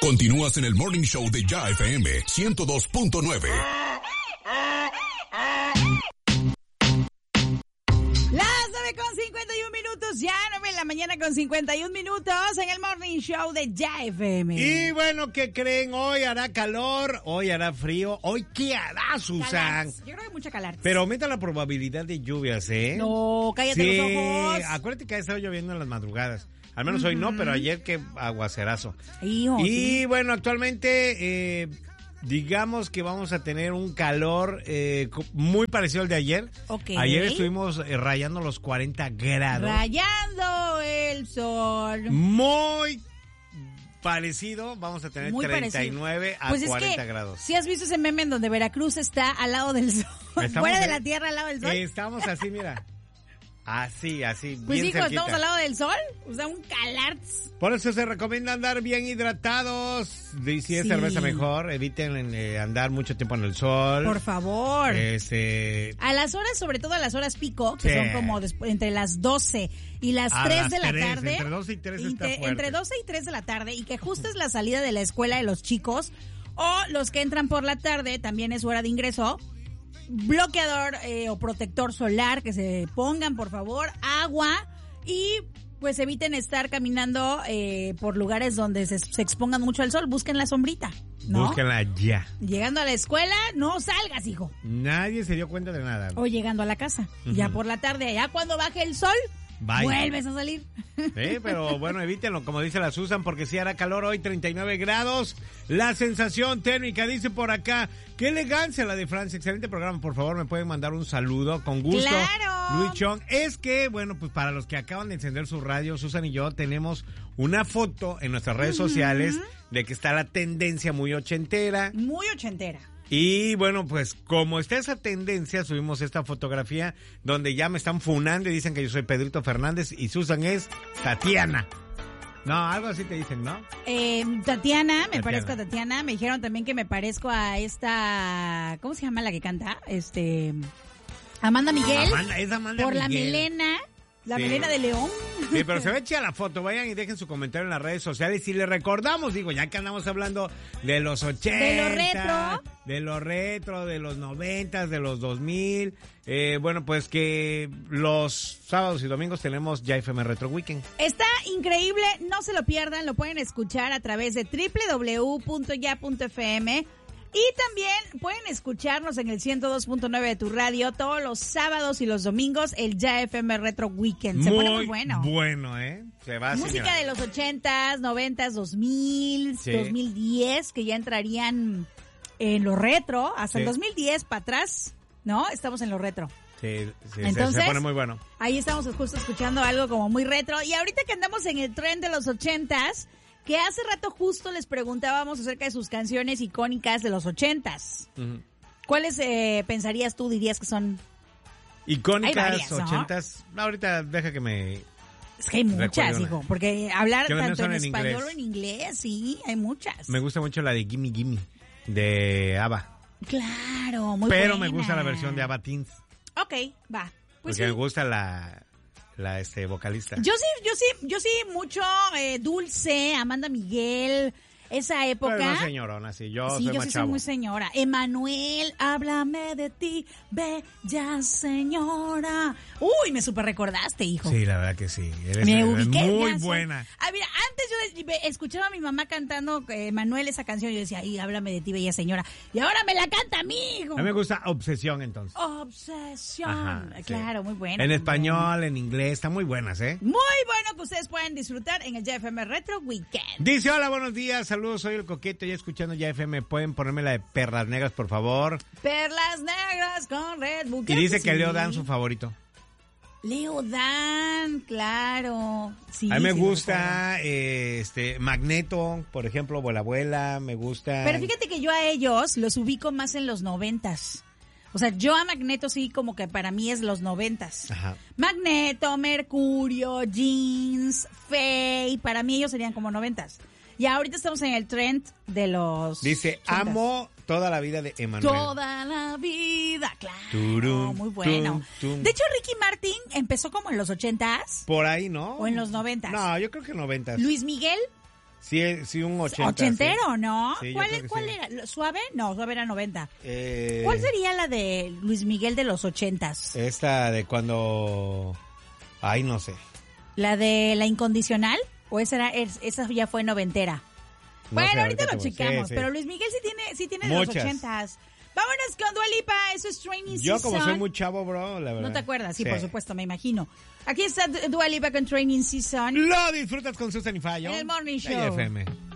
Continúas en el Morning Show de Ya FM 102.9. Las 9:51, ya 9 de la mañana con 51 minutos en el Morning Show de Ya FM. Y bueno, ¿qué creen? Hoy hará calor, hoy hará frío. ¿Hoy qué hará, Susan? Calars. Yo creo que mucha calar. Pero aumenta la probabilidad de lluvias, ¿eh? No, cállate los ojos. Acuérdate que ha estado lloviendo en las madrugadas. Al menos hoy no, pero ayer qué aguacerazo. Hijo, y sí. bueno, actualmente digamos que vamos a tener un calor muy parecido al de ayer. Okay. Ayer estuvimos rayando los 40 grados. Rayando el sol. Muy parecido, vamos a tener Muy 39 a pues 40 grados. Si has visto ese meme en donde Veracruz está al lado del sol, fuera de la tierra al lado del sol. Estamos así, mira. Así, pues bien hijo, cerquita. estamos al lado del sol, o sea, un calarts. Por eso se recomienda andar bien hidratados. Y si es Sí. cerveza mejor, eviten andar mucho tiempo en el sol. Por favor. A las horas, sobre todo a las horas pico, que Sí. son como entre las 12 y las 3 de la tarde. Entre 12 y 3 está fuerte. Entre 12 y 3 de la tarde, y que justo es la salida de la escuela de los chicos, o los que entran por la tarde, también es hora de ingreso. Bloqueador o protector solar, que se pongan, por favor, agua, y pues eviten estar caminando por lugares donde se expongan mucho al sol. Busquen la sombrita, ¿no? Búsquenla ya. Llegando a la escuela, no salgas, hijo. Nadie se dio cuenta de nada. O llegando a la casa, ya por la tarde, ya cuando baje el sol, Bye. vuelves a salir. Sí, pero bueno, evítenlo, como dice la Susan, porque sí hará calor hoy, 39 grados. La sensación térmica, dice por acá, qué elegancia la de Francia, excelente programa, por favor, me pueden mandar un saludo, con gusto. ¡Claro! Luis Chong, es que, bueno, pues para los que acaban de encender su radio, Susan y yo tenemos una foto en nuestras redes sociales de que está la tendencia muy ochentera. Muy ochentera. Y bueno, pues como está esa tendencia, subimos esta fotografía donde ya me están funando y dicen que yo soy Pedrito Fernández y Susan es Tatiana. No, algo así te dicen, ¿no? Tatiana, me parezco a Tatiana. Me dijeron también que me parezco a esta... ¿Cómo se llama la que canta? Amanda Miguel. Es Amanda por Miguel. La melena. La Sí. melena de león. Sí, pero se ve chida la foto. Vayan y dejen su comentario en las redes sociales. Y les recordamos, digo, ya que andamos hablando de los 80. De lo retro. De lo retro, de los 90, de los 2000. Bueno, pues que los sábados y domingos tenemos Ya FM Retro Weekend. Está increíble, no se lo pierdan. Lo pueden escuchar a través de www.ya.fm. Y también pueden escucharnos en el 102.9 de tu radio todos los sábados y los domingos, el Ya FM Retro Weekend. Se pone muy bueno. Bueno, ¿eh? Se va Música señora. de los 80s, 90s, 2000, Sí. 2010, que ya entrarían en lo retro. Hasta Sí. el 2010 para atrás, ¿no? Estamos en lo retro. Sí, Entonces, se pone muy bueno. Ahí estamos justo escuchando algo como muy retro. Y ahorita que andamos en el tren de los 80s, que hace rato justo les preguntábamos acerca de sus canciones icónicas de los 80s. Ujú. ¿Cuáles pensarías tú, dirías que son? Icónicas, Hay varias, ¿no? 80s. Ahorita deja que me... Es que hay muchas, Recuerdo una. hijo, porque hablar Que las tanto en mías son en español inglés. o en inglés, sí, hay muchas. Me gusta mucho la de Gimme Gimme, de ABBA. Claro, muy Pero buena. me gusta la versión de ABBA Teens. Ok, va. Pues Porque me sí. gusta la vocalista. Yo sí, mucho Dulce, Amanda Miguel, esa época. Pero no señorona, sí, yo Sí, soy yo más sí chavo. soy muy señora. Emanuel, háblame de ti, bella señora. Uy, me super recordaste, hijo. Sí, la verdad que sí. Eres Me ubiqué. muy ya sé. buena. Ah, mira, antes yo escuchaba a mi mamá cantando Manuel esa canción y yo decía, ay, háblame de ti, bella señora. Y ahora me la canta a mí, hijo. A mí me gusta Obsesión, entonces. Obsesión. Ajá, sí. Claro, muy buena. En también. español, en inglés, están muy buenas, ¿eh? Muy bueno que ustedes pueden disfrutar en el JFM Retro Weekend. Dice, hola, buenos días, saludos, soy el Coqueto, ya escuchando ya FM, ¿pueden ponerme la de Perlas Negras, por favor? Perlas negras con Red Bull. Y Claro dice que sí. Leo Dan su favorito. Leo Dan, claro. Sí, A mí me sí, gusta Magneto, por ejemplo, Vuela Vuela, me gusta. Pero fíjate que yo a ellos los ubico más en los 90s. O sea, yo a Magneto sí como que para mí es los 90s. Ajá. Magneto, Mercurio, Jeans, Faye, para mí ellos serían como 90s. Y ahorita estamos en el trend de los... Dice, 80s. amo toda la vida de Emanuel. Toda la vida, claro. Turum, muy bueno. tum, tum. De hecho, Ricky Martin empezó como en los 80s Por ahí, ¿no? o en los 90s. No, yo creo que 90s. Luis Miguel, Sí, un 80. ¿Ochentero, no? Sí, yo ¿Cuál creo que cuál sí. era? ¿Suave? No, Suave era 90. Eh, ¿Cuál sería la de Luis Miguel de los 80s? Esta de cuando... Ay, no sé. ¿La de La Incondicional? ¿O esa ya fue noventera? No Bueno, sé, ahorita lo te voy- checamos, sí. pero Luis Miguel sí tiene de los Muchas. 80s. Vámonos con Dua Lipa, eso es Training Yo Season. como soy muy chavo, bro, la verdad. ¿No te acuerdas? Sí, por supuesto, me imagino. Aquí está Dua Lipa con Training Season. Lo disfrutas con Susan y Fallo. En el Morning de Show. FM.